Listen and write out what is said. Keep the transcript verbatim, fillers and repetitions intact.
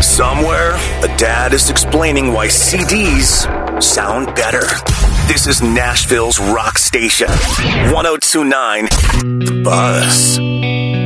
Somewhere, a dad is explaining why C Ds sound better. This is Nashville's rock station. one oh two point nine The Buzz.